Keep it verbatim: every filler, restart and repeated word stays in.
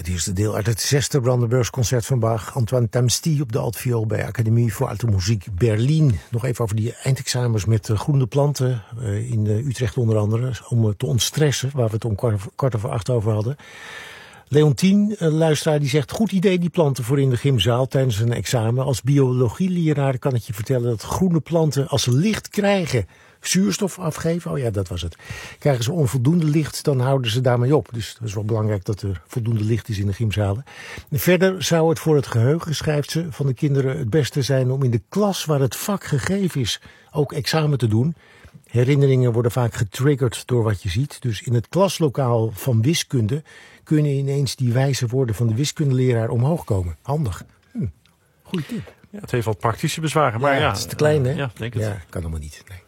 Het eerste deel uit het zesde Brandenburgsconcert van Bach. Antoine Tamsty op de altviool bij Academie voor Alte Muziek Berlin. Nog even over die eindexamens met uh, groene planten uh, in uh, Utrecht onder andere. Om uh, te ontstressen, waar we het om kwart, kwart over acht over hadden. Leontien, een luisteraar, die zegt: goed idee die planten voor in de gymzaal tijdens een examen. Als biologieleraar kan ik je vertellen dat groene planten, als ze licht krijgen, zuurstof afgeven. Oh ja, dat was het. Krijgen ze onvoldoende licht, dan houden ze daarmee op. Dus dat is wel belangrijk dat er voldoende licht is in de gymzalen. Verder zou het voor het geheugen, schrijft ze, van de kinderen het beste zijn om in de klas waar het vak gegeven is ook examen te doen. Herinneringen worden vaak getriggerd door wat je ziet. Dus in het klaslokaal van wiskunde kunnen ineens die wijze woorden van de wiskundeleraar omhoog komen. Handig. Hm. Goeie tip. Ja, het heeft wat praktische bezwaren, maar ja. ja het is te klein, hè? Ja, denk het. Ja, kan allemaal niet. Nee.